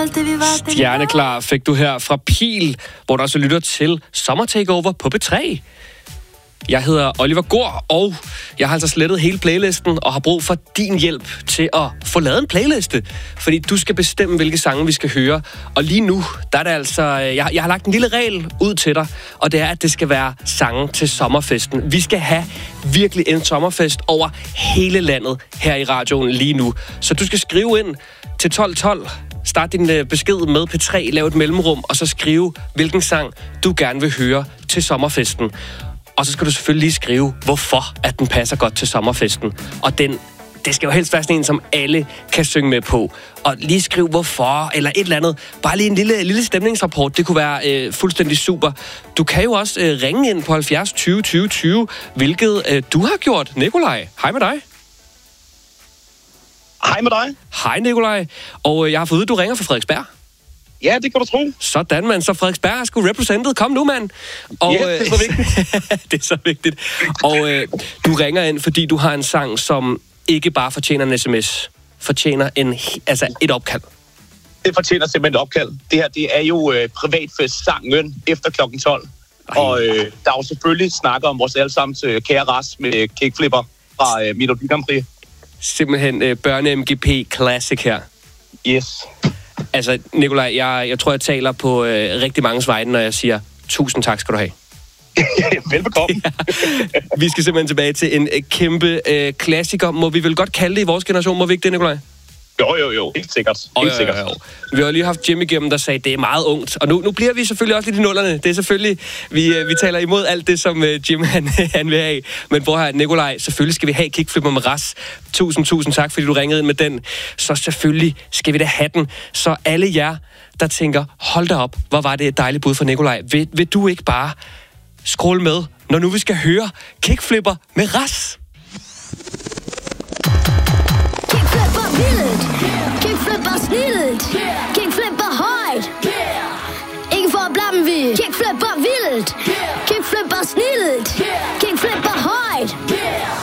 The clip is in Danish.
alt det vi var. Stjerneklar fik du her fra Pil, hvor du også lytter til Sommer Takeover på P3. Jeg hedder Oliver Gård, og jeg har altså slettet hele playlisten og har brug for din hjælp til at få lavet en playliste. Fordi du skal bestemme, hvilke sange vi skal høre. Og lige nu, der er det altså... Jeg har lagt en lille regel ud til dig, og det er, at det skal være sange til sommerfesten. Vi skal have virkelig en sommerfest over hele landet her i radioen lige nu. Så du skal skrive ind til 1212. Start din besked med P3, lav et mellemrum, og så skrive, hvilken sang du gerne vil høre til sommerfesten. Og så skal du selvfølgelig lige skrive, hvorfor at den passer godt til sommerfesten. Og det skal jo helst være sådan en, som alle kan synge med på. Og lige skrive hvorfor, eller et eller andet. Bare lige en lille stemningsrapport. Det kunne være fuldstændig super. Du kan jo også ringe ind på 70 20 20 20, hvilket du har gjort. Nikolaj, hej med dig. Hej med dig. Hej Nikolaj. Og jeg har fået ud, at du ringer fra Frederiksberg. Ja, det kan du tro. Sådan, mand. Så Frederiksberg er sgu represented. Kom nu, mand. Og, ja, det er så vigtigt. det er så vigtigt. Og du ringer ind, fordi du har en sang, som ikke bare fortjener en sms. Fortjener et opkald. Det fortjener simpelthen et opkald. Det her, det er jo privatfestsangen efter klokken 12. Ej. Og der er jo selvfølgelig snakker om vores allesammens kære Ras med Kickflipper fra Melodi Grand Prix. Simpelthen børne-MGP Classic her. Yes. Altså, Nikolaj, jeg tror, jeg taler på rigtig mange vegne, når jeg siger, tusind tak skal du have. Velbekomme. Ja. Vi skal simpelthen tilbage til en kæmpe klassiker. Må vi vel godt kalde det i vores generation? Må vi ikke det, Nikolaj? Jo. Helt sikkert. Jo. Vi har lige haft Jim igennem, der sagde, at det er meget ungt. Og nu bliver vi selvfølgelig også lidt i nullerne. Det er selvfølgelig, vi taler imod alt det, som Jim han vil have. Men hvor her, Nikolaj, selvfølgelig skal vi have Kickflipper med Ras. Tusind tak, fordi du ringede ind med den. Så selvfølgelig skal vi da have den. Så alle jer, der tænker, hold da op, hvor var det et dejligt bud for Nikolaj. Vil du ikke bare scrolle med, når nu vi skal høre Kickflipper med Ras? Kickflipper vildt, kickflipper snilt, kickflipper højt, ikke for at blamme vidt. Kickflipper vildt, kickflipper snilt,